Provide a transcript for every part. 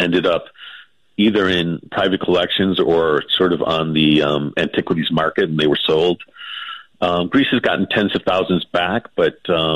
ended up either in private collections or sort of on the antiquities market, and they were sold. Greece has gotten tens of thousands back, but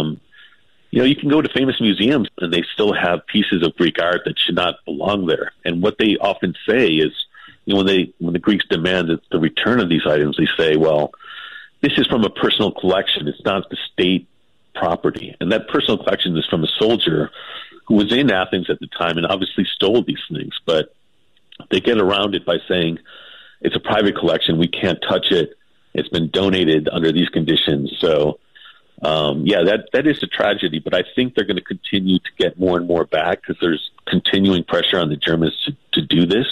you can go to famous museums and they still have pieces of Greek art that should not belong there. And what they often say is, when the Greeks demand the return of these items, they say, well, this is from a personal collection. It's not the state property. And that personal collection is from a soldier who was in Athens at the time and obviously stole these things. But they get around it by saying it's a private collection. We can't touch it. It's been donated under these conditions. So, that is a tragedy. But I think they're going to continue to get more and more back because there's continuing pressure on the Germans to do this.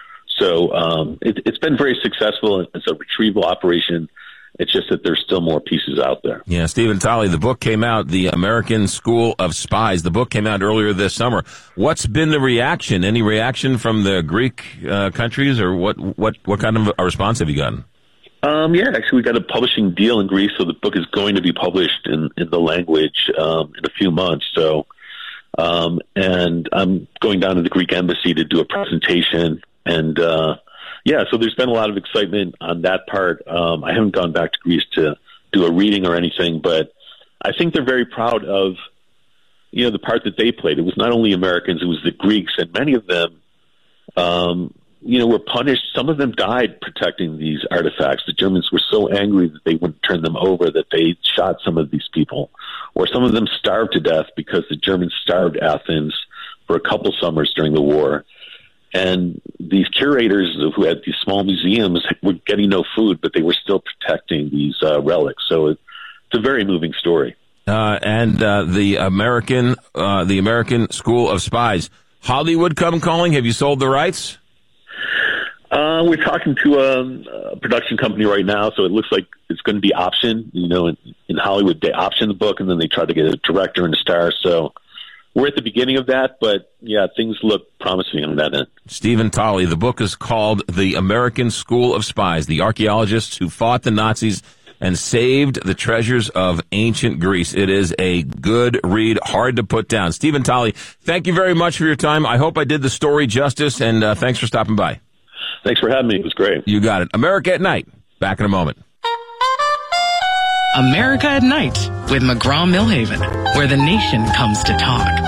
So it's been very successful. It's a retrieval operation. It's just that there's still more pieces out there. Yeah, Stephen Tolley, the book came out, The American School of Spies. The book came out earlier this summer. What's been the reaction? Any reaction from the Greek countries, or what kind of a response have you gotten? Actually, we got a publishing deal in Greece, so the book is going to be published in the language in a few months. So, and I'm going down to the Greek embassy to do a presentation. And, so there's been a lot of excitement on that part. I haven't gone back to Greece to do a reading or anything, but I think they're very proud of, the part that they played. It was not only Americans, it was the Greeks, and many of them, were punished. Some of them died protecting these artifacts. The Germans were so angry that they wouldn't turn them over that they shot some of these people, or some of them starved to death because the Germans starved Athens for a couple summers during the war. And these curators who had these small museums were getting no food, but they were still protecting these relics. So it's a very moving story. The American School of Spies. Hollywood come calling. Have you sold the rights? We're talking to a production company right now, so it looks like it's going to be optioned. In Hollywood, they option the book, and then they try to get a director and a star. So we're at the beginning of that, but things look promising on that end. Stephen Tolley, the book is called The American School of Spies, the archaeologists who fought the Nazis and saved the treasures of ancient Greece. It is a good read, hard to put down. Stephen Tolley, thank you very much for your time. I hope I did the story justice, and thanks for stopping by. Thanks for having me. It was great. You got it. America at Night. Back in a moment. America at Night with McGraw-Milhaven, where the nation comes to talk.